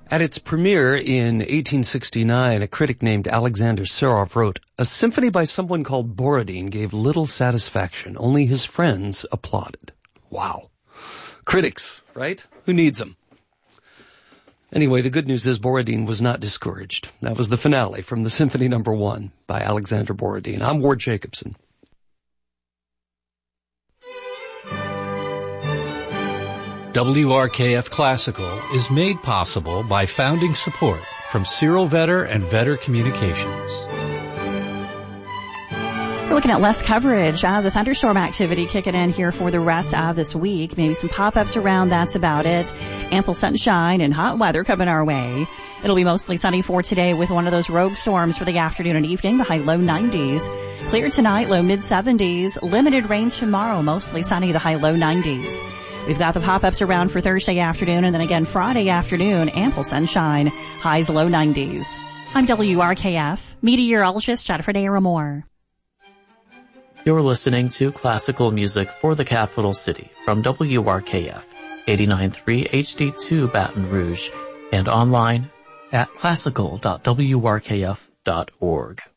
At its premiere in 1869, a critic named Alexander Serov wrote, "A symphony by someone called Borodin gave little satisfaction. Only his friends applauded." Wow. Critics, right? Who needs them? Anyway, the good news is Borodin was not discouraged. That was the finale from the Symphony No. 1 by Alexander Borodin. I'm Ward Jacobson. WRKF Classical is made possible by founding support from Cyril Vetter and Vetter Communications. We're looking at less coverage. The thunderstorm activity kicking in here for the rest of this week. Maybe some pop-ups around, that's about it. Ample sunshine and hot weather coming our way. It'll be mostly sunny for today with one of those rogue storms for the afternoon and evening, the high low 90s. Clear tonight, low mid-70s. Limited rain tomorrow, mostly sunny, the high low 90s. We've got the pop-ups around for Thursday afternoon and then again Friday afternoon. Ample sunshine, highs low 90s. I'm WRKF meteorologist Jennifer Daramore. You're listening to classical music for the capital city from WRKF 89.3 HD2 Baton Rouge and online at classical.wrkf.org.